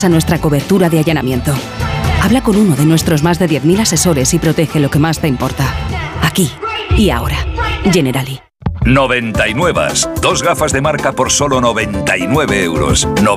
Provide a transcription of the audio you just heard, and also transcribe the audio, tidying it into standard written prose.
a nuestra cobertura de allanamiento. Habla con uno de nuestros más de 10.000 asesores y protege lo que más te importa. Aquí y ahora. Generali. 99. 2 gafas de marca por solo 99 euros.